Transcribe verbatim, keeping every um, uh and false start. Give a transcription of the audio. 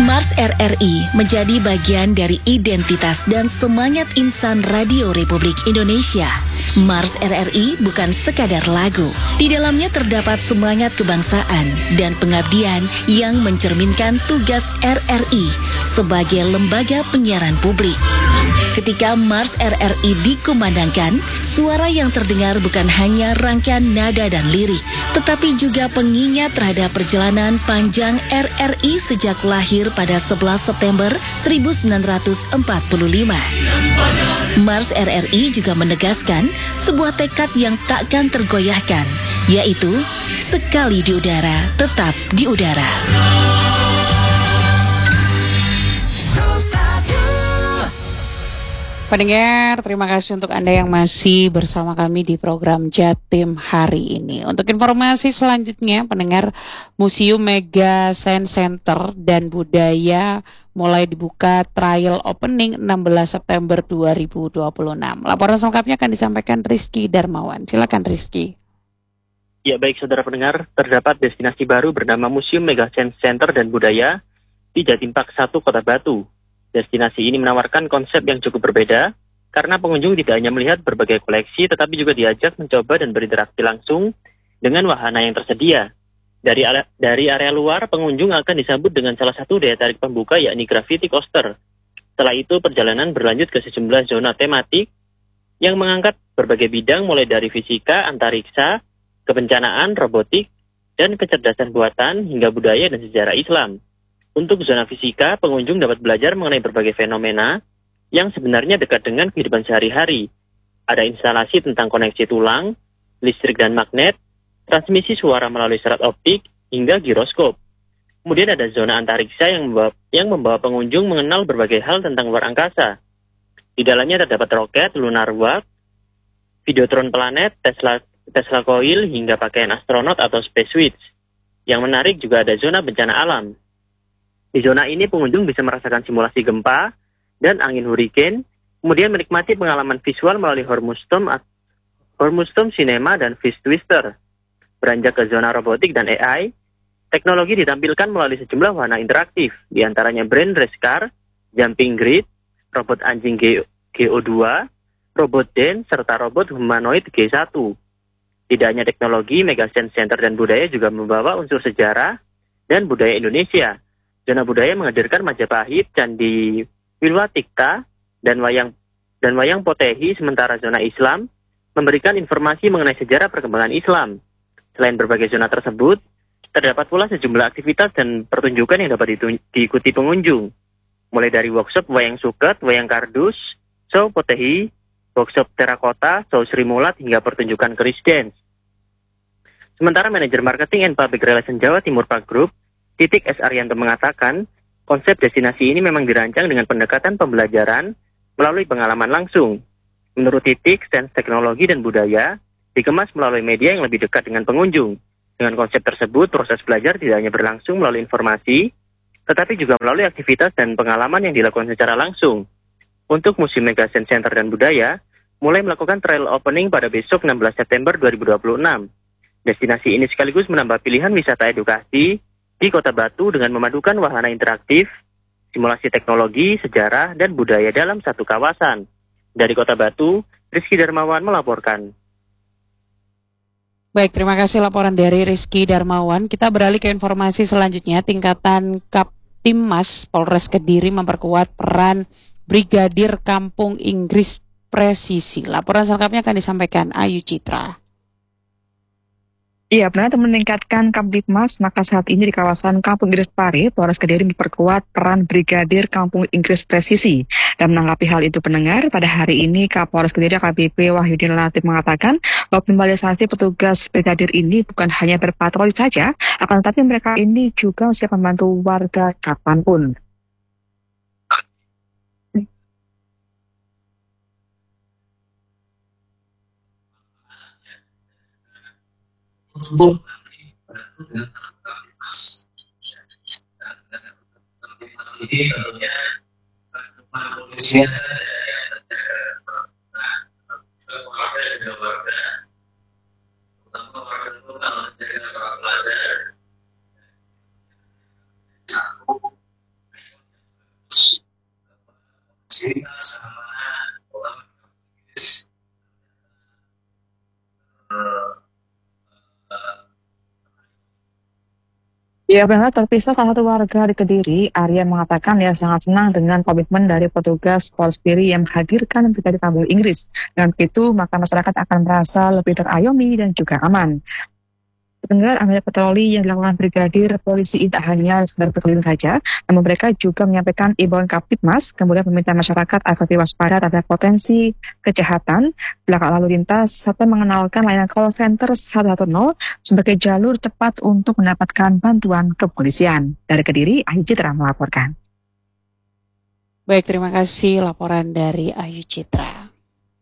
Mars R R I menjadi bagian dari identitas dan semangat insan Radio Republik Indonesia. Mars R R I bukan sekadar lagu. Di dalamnya terdapat semangat kebangsaan dan pengabdian yang mencerminkan tugas R R I sebagai lembaga penyiaran publik. Ketika Mars R R I dikumandangkan, suara yang terdengar bukan hanya rangkaian nada dan lirik, tetapi juga pengingat terhadap perjalanan panjang R R I sejak lahir pada sebelas September seribu sembilan ratus empat puluh lima. Mars R R I juga menegaskan sebuah tekad yang takkan tergoyahkan, yaitu sekali di udara, tetap di udara. Pendengar, terima kasih untuk Anda yang masih bersama kami di program Jatim hari ini. Untuk informasi selanjutnya, pendengar, Museum Mega Science Center dan Budaya mulai dibuka trial opening enam belas September dua ribu dua puluh enam. Laporan selengkapnya akan disampaikan Rizky Darmawan. Silakan Rizky. Ya baik saudara pendengar, terdapat destinasi baru bernama Museum Mega Science Center dan Budaya di Jatim Park satu Kota Batu. Destinasi ini menawarkan konsep yang cukup berbeda, karena pengunjung tidak hanya melihat berbagai koleksi, tetapi juga diajak mencoba dan berinteraksi langsung dengan wahana yang tersedia. Dari area, dari area luar, pengunjung akan disambut dengan salah satu daya tarik pembuka, yakni Gravity Coaster. Setelah itu, perjalanan berlanjut ke sejumlah zona tematik yang mengangkat berbagai bidang, mulai dari fisika, antariksa, kebencanaan, robotik, dan kecerdasan buatan, hingga budaya dan sejarah Islam. Untuk zona fisika, pengunjung dapat belajar mengenai berbagai fenomena yang sebenarnya dekat dengan kehidupan sehari-hari. Ada instalasi tentang koneksi tulang, listrik dan magnet, transmisi suara melalui serat optik, hingga giroskop. Kemudian ada zona antariksa yang membawa, yang membawa pengunjung mengenal berbagai hal tentang luar angkasa. Di dalamnya terdapat roket, lunar walk, videotron planet, Tesla, Tesla coil, hingga pakaian astronot atau space suits. Yang menarik juga ada zona bencana alam. Di zona ini pengunjung bisa merasakan simulasi gempa dan angin hurricane, kemudian menikmati pengalaman visual melalui Hormustom, Hormustom Cinema dan Fish Twister. Beranjak ke zona robotik dan A I, teknologi ditampilkan melalui sejumlah wahana interaktif, di antaranya Brain Race Car, Jumping Grid, robot anjing G O dua, robot dance, serta robot humanoid G satu. Tidak hanya teknologi, Mega Science Center dan Budaya juga membawa unsur sejarah dan budaya Indonesia. Zona budaya menghadirkan Majapahit, Candi Wilwatikta, dan wayang dan wayang Potehi, sementara zona Islam memberikan informasi mengenai sejarah perkembangan Islam. Selain berbagai zona tersebut, terdapat pula sejumlah aktivitas dan pertunjukan yang dapat ditu- diikuti pengunjung. Mulai dari workshop wayang suket, wayang kardus, show Potehi, workshop terakota, show Sri Mulat, hingga pertunjukan keris dance. Sementara manajer marketing and public relation Jawa Timur Park Group, Titik S. Arianto, mengatakan, konsep destinasi ini memang dirancang dengan pendekatan pembelajaran melalui pengalaman langsung. Menurut Titik, sains teknologi dan budaya dikemas melalui media yang lebih dekat dengan pengunjung. Dengan konsep tersebut, proses belajar tidak hanya berlangsung melalui informasi, tetapi juga melalui aktivitas dan pengalaman yang dilakukan secara langsung. Untuk Museum Mega Science Center dan Budaya, mulai melakukan trial opening pada besok enam belas September dua ribu dua puluh enam. Destinasi ini sekaligus menambah pilihan wisata edukasi di Kota Batu dengan memadukan wahana interaktif, simulasi teknologi, sejarah, dan budaya dalam satu kawasan. Dari Kota Batu, Rizky Darmawan melaporkan. Baik, terima kasih laporan dari Rizky Darmawan. Kita beralih ke informasi selanjutnya. Tingkatan Kaptimmas Polres Kediri memperkuat peran Brigadir Kampung Inggris Presisi. Laporan selengkapnya akan disampaikan Ayu Citra. Iya, benar, meningkatkan Kaptimmas, maka saat ini di kawasan Kampung Inggris Pare, Polres Kediri memperkuat peran Brigadir Kampung Inggris Presisi. Dan menanggapi hal itu pendengar, pada hari ini Kapolres Kediri A K B P Wahyudin Latif mengatakan optimalisasi petugas Brigadir ini bukan hanya berpatroli saja, akan tetapi mereka ini juga siap membantu warga kapanpun. Jadi tentunya kepolisian dan warga, terutama warga lokal menjaga para pelajar. fasilitas keamanan kota Inggris. Ya, benar terpisah salah satu warga di Kediri, Arya mengatakan ia sangat senang dengan komitmen dari petugas Polres Kediri yang menghadirkan Brigadir Kampung Inggris. Dengan begitu, maka masyarakat akan merasa lebih terayomi dan juga aman. Dengar ambil patroli yang dilakukan Brigadir Polisi tidak hanya sekedar berkeliling saja, namun mereka juga menyampaikan imbauan Kaptipmas, kemudian meminta masyarakat agar waspada terhadap potensi kejahatan, belakang lalu lintas, serta mengenalkan layanan call center satu satu nol sebagai jalur cepat untuk mendapatkan bantuan kepolisian. Dari Kediri, Ayu Citra melaporkan. Baik, terima kasih laporan dari Ayu Citra.